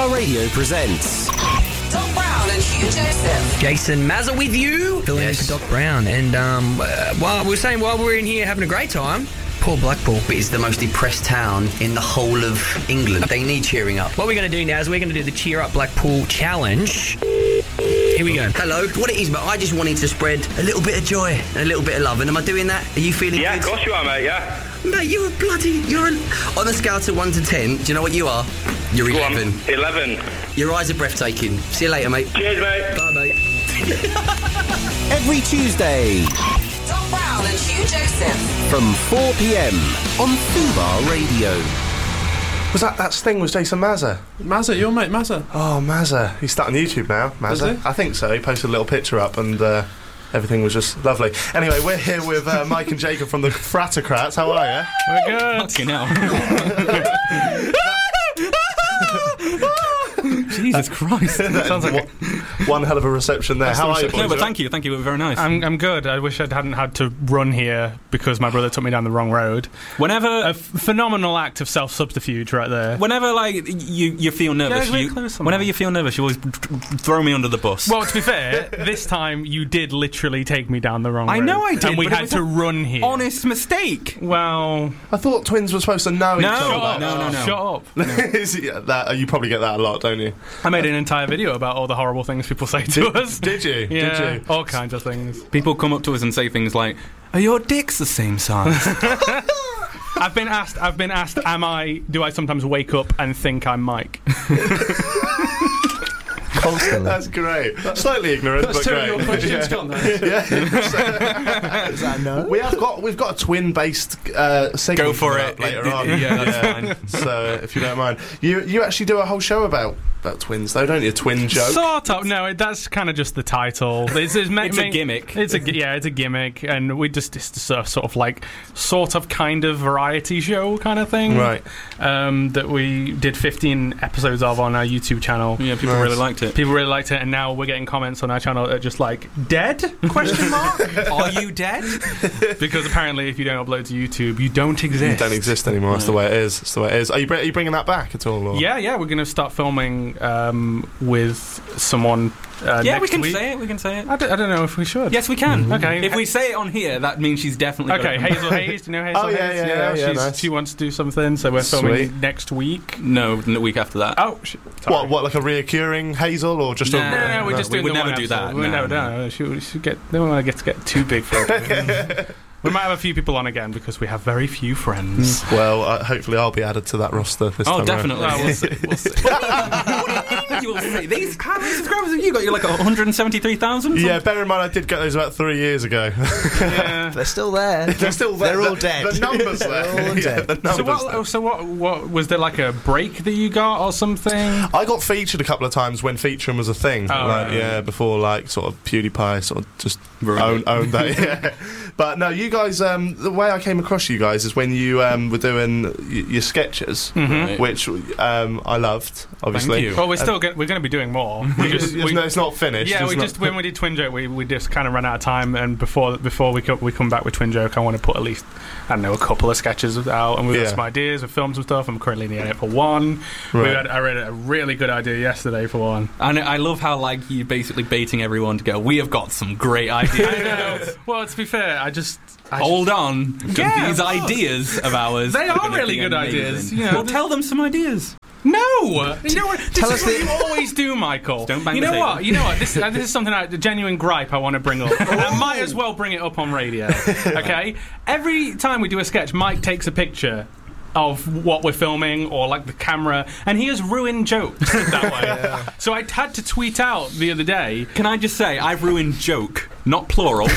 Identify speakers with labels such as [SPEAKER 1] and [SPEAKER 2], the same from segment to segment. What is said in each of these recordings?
[SPEAKER 1] Fubar Radio presents
[SPEAKER 2] Doc Brown and Hugh Joseph.
[SPEAKER 3] Jason Mazza with you, filling in for Doc Brown. And while we're in here having a great time, poor Blackpool is the most depressed town in the whole of England. They need cheering up. What we're going to do now is we're going to do the Cheer Up Blackpool Challenge. Here we go. Hello. What it is, but I just wanted to spread a little bit of joy and a little bit of love. And am I doing that? Are you feeling good?
[SPEAKER 4] Yeah, of course you are, mate, yeah.
[SPEAKER 3] Mate, on a scale to 1 to 10, do you know what you are? You're 11.
[SPEAKER 4] 11.
[SPEAKER 3] Your eyes are breathtaking. See you later, mate.
[SPEAKER 4] Cheers, mate.
[SPEAKER 3] Bye, mate.
[SPEAKER 1] every Tuesday
[SPEAKER 2] Doc Brown and Hugh Joseph.
[SPEAKER 1] from 4 p.m. on Fubar Radio.
[SPEAKER 5] Was that Sting was Jason Mazza?
[SPEAKER 6] Mazza, your mate Mazza.
[SPEAKER 5] Oh, Mazza. He's starting YouTube now, Mazza.
[SPEAKER 6] Is he?
[SPEAKER 5] I think so. He posted a little picture up and everything was just lovely. Anyway, we're here with Mike and Jacob from the Fratocrats. How are you?
[SPEAKER 6] We're good.
[SPEAKER 7] Fucking hell. Jesus Christ.
[SPEAKER 5] Sounds like one hell of a reception there. How are you, boys?
[SPEAKER 7] No, but thank you. Thank you. Very nice.
[SPEAKER 6] I'm good. I wish I hadn't had to run here because my brother took me down the wrong road.
[SPEAKER 7] Whenever
[SPEAKER 6] A phenomenal act of self-subterfuge right there.
[SPEAKER 7] Whenever, like, you feel nervous,
[SPEAKER 6] Yeah, close
[SPEAKER 7] whenever you feel nervous, you always throw me under the bus.
[SPEAKER 6] Well, to be fair, this time you did literally take me down the wrong road.
[SPEAKER 7] I know I did,
[SPEAKER 6] And we
[SPEAKER 7] but it
[SPEAKER 6] had
[SPEAKER 7] was
[SPEAKER 6] to
[SPEAKER 7] a
[SPEAKER 6] run here.
[SPEAKER 7] honest mistake.
[SPEAKER 6] Well,
[SPEAKER 5] I thought twins were supposed to know each other.
[SPEAKER 7] No.
[SPEAKER 6] shut up.
[SPEAKER 5] You probably get that a lot, don't you?
[SPEAKER 6] I made an entire video about all the horrible things people say to us.
[SPEAKER 5] Did you?
[SPEAKER 6] Yeah,
[SPEAKER 5] Did you?
[SPEAKER 6] all kinds of things.
[SPEAKER 7] People come up to us and say things like, "Are your dicks the same size?"
[SPEAKER 6] I've been asked, do I sometimes wake up and think I'm Mike?
[SPEAKER 1] Constantly.
[SPEAKER 5] That's great. Slightly ignorant, but great.
[SPEAKER 6] Your questions, John.
[SPEAKER 5] Is that no? We've got a twin-based segment.
[SPEAKER 7] Go for
[SPEAKER 5] coming
[SPEAKER 7] it.
[SPEAKER 5] up later on.
[SPEAKER 7] Yeah, that's fine.
[SPEAKER 5] So if you don't mind, you actually do a whole show about twins, though, don't you? A twin joke.
[SPEAKER 6] Sort of. No, that's kind of just the title. It's
[SPEAKER 7] a gimmick.
[SPEAKER 6] It's a gimmick, and it's sort of like kind of variety show kind of thing,
[SPEAKER 5] Right.
[SPEAKER 6] That we did 15 episodes of on our YouTube channel.
[SPEAKER 7] Yeah, people really liked it.
[SPEAKER 6] People really liked it, and now we're getting comments on our channel that are just like, dead? Question mark?
[SPEAKER 7] Are you dead?
[SPEAKER 6] Because apparently if you don't upload to YouTube, you don't exist.
[SPEAKER 5] You don't exist anymore. That's the way it is. That's the way it is. Are you bringing that back at all? Or?
[SPEAKER 6] Yeah, we're going to start filming with someone
[SPEAKER 7] Yeah, we
[SPEAKER 6] next
[SPEAKER 7] can
[SPEAKER 6] week.
[SPEAKER 7] say it. We can say it.
[SPEAKER 6] I don't know if we should.
[SPEAKER 7] Yes, we can.
[SPEAKER 6] Okay.
[SPEAKER 7] If we say it on here, that means she's definitely
[SPEAKER 6] Okay,
[SPEAKER 7] gonna-
[SPEAKER 6] Hazel Hayes. Do you know Hazel
[SPEAKER 5] Oh, yeah,
[SPEAKER 6] Hayes?
[SPEAKER 5] yeah, nice.
[SPEAKER 6] She wants to do something, so we're filming
[SPEAKER 5] Sweet.
[SPEAKER 6] next week.
[SPEAKER 7] No, the week after that.
[SPEAKER 6] Oh, sorry.
[SPEAKER 5] What, like a reoccurring Hazel, or just
[SPEAKER 7] Nah.
[SPEAKER 5] a...
[SPEAKER 6] No, we're just
[SPEAKER 7] we
[SPEAKER 6] doing
[SPEAKER 7] would
[SPEAKER 6] the
[SPEAKER 7] never
[SPEAKER 6] one
[SPEAKER 7] do that.
[SPEAKER 6] episode. We
[SPEAKER 7] No,
[SPEAKER 6] never
[SPEAKER 7] no.
[SPEAKER 6] do. She get. They don't want to get too big for it. We might have a few people on again because we have very few friends.
[SPEAKER 5] Well, hopefully I'll be added to that roster this time.
[SPEAKER 7] Oh, definitely.
[SPEAKER 6] Well, we'll see. We'll see.
[SPEAKER 7] What do you mean you'll see? How many subscribers have you got? You're like 173,000?
[SPEAKER 5] Yeah, bear in mind I did get those about 3 years ago.
[SPEAKER 6] Yeah.
[SPEAKER 1] They're still there.
[SPEAKER 5] They're still there.
[SPEAKER 1] They're all dead.
[SPEAKER 5] The numbers there.
[SPEAKER 1] They're all dead.
[SPEAKER 5] The numbers there.
[SPEAKER 6] So what was there like a break that you got or something?
[SPEAKER 5] I got featured a couple of times when featuring was a thing.
[SPEAKER 6] Oh,
[SPEAKER 5] like,
[SPEAKER 6] right.
[SPEAKER 5] yeah, before like sort of PewDiePie sort of just
[SPEAKER 7] Ruined
[SPEAKER 5] owned that. Yeah. But no, you guys. The way I came across you guys is when you were doing your sketches,
[SPEAKER 7] Right.
[SPEAKER 5] which I loved. Obviously.
[SPEAKER 7] Thank you.
[SPEAKER 6] Well, we're going to be doing more.
[SPEAKER 5] It's not finished.
[SPEAKER 6] Yeah,
[SPEAKER 5] It's not-
[SPEAKER 6] when we did Twin Joke, we just kind of ran out of time, and before we come back with Twin Joke, I want to put at least, I don't know, a couple of sketches out, and we've got some ideas, we've filmed some stuff. I'm currently in the edit for one.
[SPEAKER 5] Right.
[SPEAKER 6] I read a really good idea yesterday for one.
[SPEAKER 7] And I love how, like, you're basically baiting everyone to go, we have got some great ideas.
[SPEAKER 6] I know. Well, to be fair,
[SPEAKER 7] Hold on.
[SPEAKER 6] Yeah,
[SPEAKER 7] These
[SPEAKER 6] of course.
[SPEAKER 7] ideas of ours.
[SPEAKER 6] They are
[SPEAKER 7] gonna
[SPEAKER 6] really
[SPEAKER 7] be
[SPEAKER 6] good
[SPEAKER 7] amazing.
[SPEAKER 6] ideas. You know,
[SPEAKER 7] Well, tell them some ideas.
[SPEAKER 6] No, you know what? This
[SPEAKER 1] Tell
[SPEAKER 6] is
[SPEAKER 1] us
[SPEAKER 6] what you always do, Michael.
[SPEAKER 7] Don't bang
[SPEAKER 6] you
[SPEAKER 7] the
[SPEAKER 6] know
[SPEAKER 7] table.
[SPEAKER 6] what? You know what? This is something a genuine gripe I want to bring up. And I might as well bring it up on radio. Okay? Every time we do a sketch, Mike takes a picture of what we're filming or like the camera, and he has ruined jokes that way. Yeah. So I had to tweet out the other day.
[SPEAKER 7] Can I just say, I've ruined joke, not plural.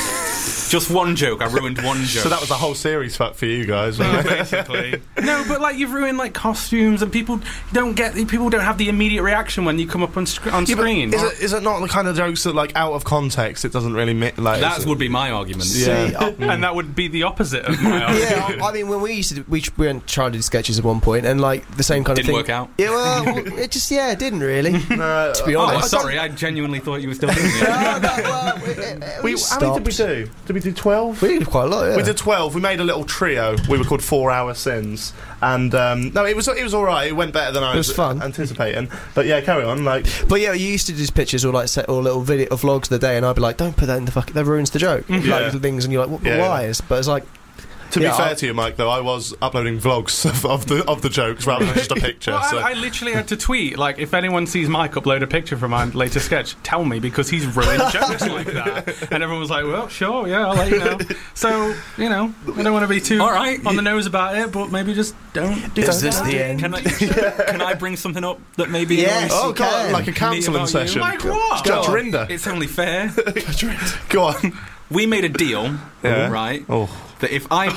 [SPEAKER 7] Just one joke. I ruined one joke.
[SPEAKER 5] So that was a whole series fuck for you guys.
[SPEAKER 6] Well, basically. No, but like you've ruined like costumes, and people don't have the immediate reaction when you come up on screen.
[SPEAKER 5] Is it not the kind of jokes that like out of context it doesn't really like
[SPEAKER 7] That would be my argument.
[SPEAKER 5] Yeah.
[SPEAKER 6] And that would be the opposite of my argument.
[SPEAKER 1] Yeah, I mean, when we used to, we went trying to do sketches at one point, and like the same kind of
[SPEAKER 7] Didn't
[SPEAKER 1] thing.
[SPEAKER 7] work out.
[SPEAKER 1] Yeah, well, it just it didn't really.
[SPEAKER 5] No,
[SPEAKER 1] to be
[SPEAKER 7] Oh,
[SPEAKER 1] honest.
[SPEAKER 7] sorry. I genuinely thought you were still doing it.
[SPEAKER 1] No, well,
[SPEAKER 5] how many did we do? Did we we do 12?
[SPEAKER 1] We did quite a lot, yeah.
[SPEAKER 5] We did 12. We made a little trio. We were called 4 Hour Sins. And, no, it was all right. It went better than I was
[SPEAKER 1] fun.
[SPEAKER 5] anticipating. But, yeah, carry on.
[SPEAKER 1] But, yeah, you used to do these pictures or, or little video or vlogs of the day, and I'd be like, don't put that in the that ruins the joke.
[SPEAKER 5] Yeah.
[SPEAKER 1] Little things, and you're like, why? But it's like...
[SPEAKER 5] To be fair to you, Mike, though, I was uploading vlogs of the jokes rather than just a picture.
[SPEAKER 6] Well, I literally had to tweet, if anyone sees Mike upload a picture from my latest sketch, tell me, because he's ruined jokes like that. And everyone was like, well, sure, yeah, I'll let you know. So, I don't want to be too on the nose about it, but maybe just don't do
[SPEAKER 1] Is this the end?
[SPEAKER 7] Can I bring something up that maybe...
[SPEAKER 1] Yes,
[SPEAKER 5] Oh, God, like a counselling session.
[SPEAKER 6] Like what?
[SPEAKER 5] Judge Rinder.
[SPEAKER 7] It's only fair.
[SPEAKER 5] Go on.
[SPEAKER 7] We made a deal, right?
[SPEAKER 5] Oh.
[SPEAKER 7] That if I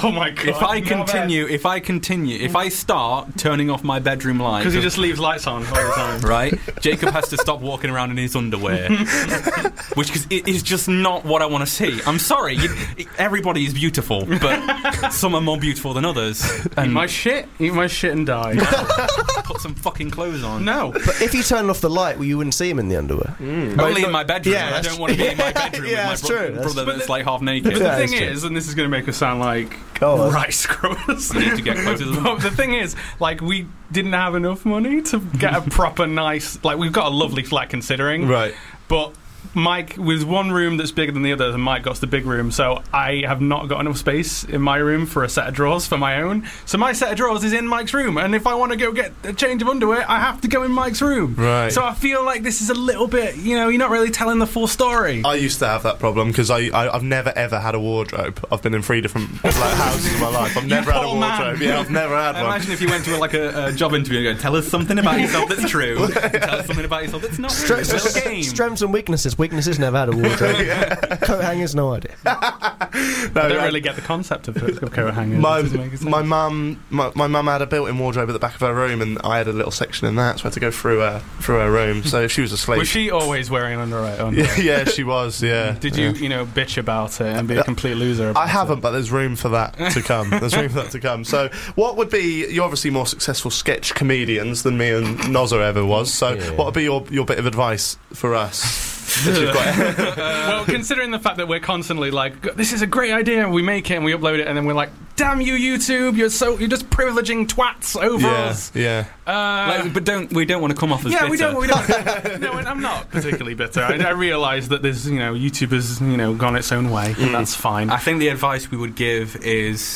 [SPEAKER 7] if I start turning off my bedroom lights,
[SPEAKER 6] because he just leaves lights on all the time,
[SPEAKER 7] right? Jacob has to stop walking around in his underwear, which is just not what I want to see. I'm sorry, everybody is beautiful, but some are more beautiful than others. And
[SPEAKER 6] eat my shit and die.
[SPEAKER 7] Put some fucking clothes on.
[SPEAKER 6] No,
[SPEAKER 1] but if you turn off the light, you wouldn't see him in the underwear.
[SPEAKER 7] Only in my bedroom.
[SPEAKER 1] Yeah,
[SPEAKER 7] I don't want to be in my bedroom with my brother that's half naked.
[SPEAKER 6] But the thing is, and this is going to make us sound like rice scrubbers.
[SPEAKER 7] You need to get closer to them.
[SPEAKER 6] But the thing is, we didn't have enough money to get a proper nice... we've got a lovely flat considering.
[SPEAKER 5] Right.
[SPEAKER 6] But Mike, with one room that's bigger than the other, and Mike got the big room, so I have not got enough space in my room for a set of drawers for my own. So my set of drawers is in Mike's room, and if I want to go get a change of underwear, I have to go in Mike's room.
[SPEAKER 5] Right.
[SPEAKER 6] So I feel like this is a little bit, you're not really telling the full story.
[SPEAKER 5] I used to have that problem because I've never ever had a wardrobe. I've been in 3 different houses in my life. I've never had a wardrobe. Yeah, I've never had one.
[SPEAKER 7] Imagine if you went to a job interview and go, tell us something about yourself that's true. Tell us something about yourself that's not true. It's a little game.
[SPEAKER 1] Strengths and weaknesses. Weaknesses, never had a wardrobe. Coat hangers, no idea.
[SPEAKER 6] I don't really get the concept of coat hangers.
[SPEAKER 5] My mum had a built-in wardrobe at the back of her room, and I had a little section in that, so I had to go through her room. So if she was asleep,
[SPEAKER 6] was she always wearing underwear?
[SPEAKER 5] Yeah, she was. Yeah.
[SPEAKER 6] Did you bitch about it and be a complete loser about
[SPEAKER 5] I haven't, but there's room for that to come. So what would be... You're obviously more successful sketch comedians than me and Nozza ever was, so what would be your bit of advice for us?
[SPEAKER 6] Well, considering the fact that we're constantly this is a great idea, we make it and we upload it, and then we're like, damn you, YouTube, you're just privileging twats over us.
[SPEAKER 5] Yeah.
[SPEAKER 7] But we don't want to come off as bitter.
[SPEAKER 6] We don't. No, I'm not particularly bitter. I realise that there's YouTube has gone its own way, and that's fine.
[SPEAKER 7] I think the advice we would give is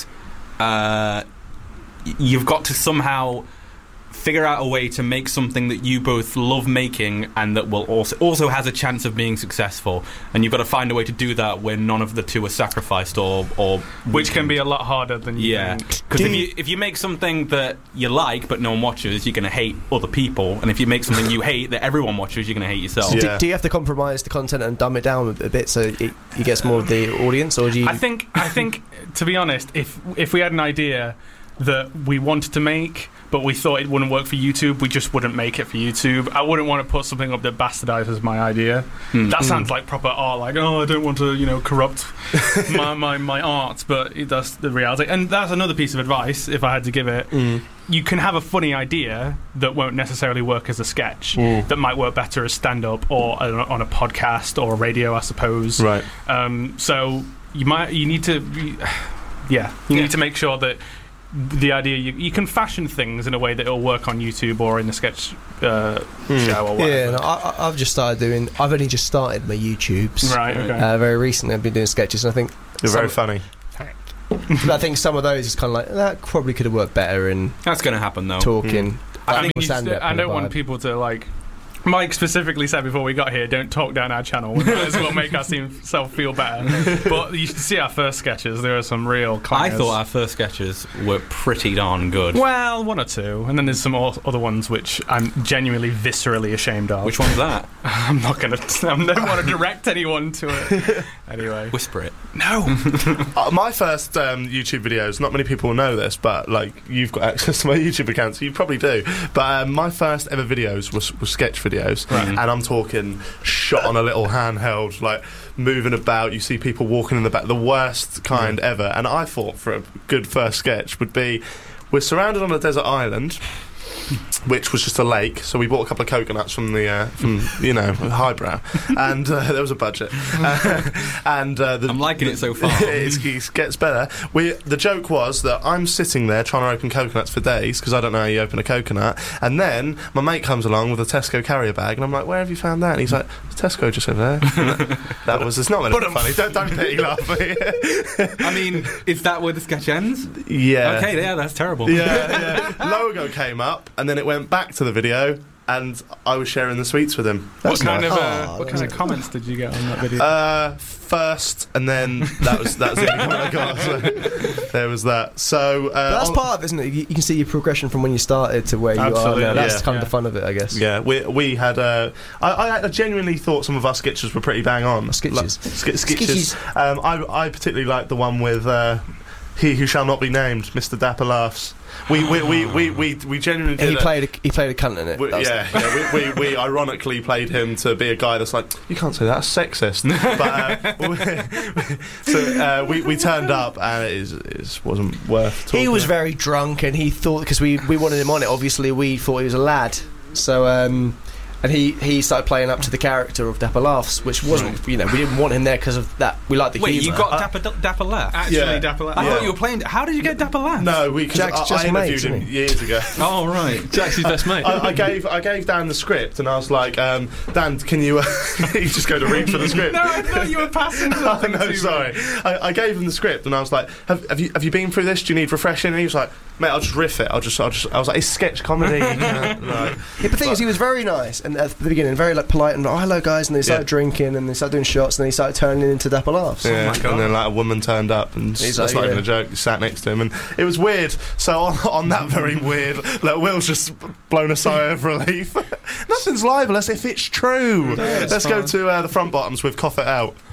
[SPEAKER 7] you've got to somehow figure out a way to make something that you both love making and that will also has a chance of being successful, and you've got to find a way to do that when none of the two are sacrificed or
[SPEAKER 6] which can be a lot harder than you think.
[SPEAKER 7] Because if you make something that you like but no one watches, you're going to hate other people, and if you make something you hate that everyone watches, you're going to hate yourself.
[SPEAKER 1] Do you have to compromise the content and dumb it down a bit so it gets more of the audience, or do you...
[SPEAKER 6] I think to be honest, if we had an idea that we wanted to make but we thought it wouldn't work for YouTube, we just wouldn't make it for YouTube. I wouldn't want to put something up that bastardizes my idea. That sounds like proper art, I don't want to corrupt my art, but that's the reality. And that's another piece of advice, if I had to give it. You can have a funny idea that won't necessarily work as a sketch, that might work better as stand-up or on a podcast or radio, I suppose.
[SPEAKER 5] Right.
[SPEAKER 6] So you need to make sure that the idea you can fashion things in a way that it'll work on YouTube or in a sketch show or whatever.
[SPEAKER 1] Yeah, no, I've only just started my YouTubes.
[SPEAKER 6] Right, okay.
[SPEAKER 1] Very recently I've been doing sketches, and I think
[SPEAKER 5] you're very funny.
[SPEAKER 1] But I think some of those is kind of like, that probably could have worked better in...
[SPEAKER 7] That's going to happen, though.
[SPEAKER 1] Talking.
[SPEAKER 6] I don't want people to, Mike specifically said before we got here, don't talk down our channel. We might as well make ourselves feel better. But you should see our first sketches. There are some real clangers.
[SPEAKER 7] I thought our first sketches were pretty darn good.
[SPEAKER 6] Well, 1 or 2. And then there's some other ones which I'm genuinely viscerally ashamed of.
[SPEAKER 7] Which one's that?
[SPEAKER 6] I don't want to direct anyone to it. Anyway.
[SPEAKER 7] Whisper it.
[SPEAKER 6] No.
[SPEAKER 5] My first YouTube videos, not many people know this, but you've got access to my YouTube account, so you probably do. But my first ever videos were sketch videos. Right. And I'm talking shot on a little handheld, moving about. You see people walking in the back, the worst kind ever. And I thought for a good first sketch would be, we're surrounded on a desert island. which was just a lake. So we bought a couple of coconuts from Highbrow, and there was a budget. I'm
[SPEAKER 7] liking it so far.
[SPEAKER 5] It gets better. The joke was that I'm sitting there trying to open coconuts for days because I don't know how you open a coconut, and then my mate comes along with a Tesco carrier bag, and I'm like, "Where have you found that?" And he's like, "Tesco just over there." It's not meant to be funny. Don't pity laugh.
[SPEAKER 7] I mean, is that where the sketch ends?
[SPEAKER 5] Yeah.
[SPEAKER 7] Okay, yeah, that's terrible.
[SPEAKER 5] Yeah. Logo came up, and then it went back to the video, and I was sharing the sweets with him.
[SPEAKER 6] What kind of comments did you get on that video?
[SPEAKER 5] First, and then that was the only comment I got. So there was that. So
[SPEAKER 1] but that's part of it, isn't it? You can see your progression from when you started to where you are now. That's kind of the fun of it, I guess.
[SPEAKER 5] Yeah, we had. I genuinely thought some of our sketches were pretty bang on.
[SPEAKER 1] Sketches.
[SPEAKER 5] Sketches. I particularly liked the one with He Who Shall Not Be Named, Mr. Dapper Laughs. We genuinely did.
[SPEAKER 1] He played a cunt in it.
[SPEAKER 5] We ironically played him to be a guy that's like, you can't say that, that's sexist. But we turned up, and it wasn't worth talking.
[SPEAKER 1] He was very drunk, and he thought, because we wanted him on it, obviously we thought he was a lad, so and he started playing up to the character of Dapper Laughs, which wasn't, we didn't want him there because of that. We like the humour.
[SPEAKER 7] Wait, you got Dapper Laugh?
[SPEAKER 6] Actually, Dapper Laugh.
[SPEAKER 7] I thought you were playing. How did you get Dapper Laugh?
[SPEAKER 5] No, I interviewed him years ago.
[SPEAKER 7] Oh right,
[SPEAKER 6] Jack's his best mate.
[SPEAKER 5] I gave Dan the script, and I was like, Dan, can you? You just go to read for the script.
[SPEAKER 6] No, I thought you were passing something.
[SPEAKER 5] No, sorry. I gave him the script, and I was like, have you been through this? Do you need refreshing? And he was like, mate, I'll just riff it. I was like, it's sketch comedy.
[SPEAKER 1] But the thing is, he was very nice, and at the beginning, very polite, and oh, hello guys, and they started drinking, and they started doing shots, and then he started turning into Dapper Laughs.
[SPEAKER 5] Yeah,
[SPEAKER 6] oh my God.
[SPEAKER 5] And then a woman turned up, and that's not even a joke. Sat next to him, and it was weird. So on that very weird, Will's just blown a sigh of relief. Nothing's libelous if it's true.
[SPEAKER 6] Yeah,
[SPEAKER 5] Let's go to the Front Bottoms with Cough It Out.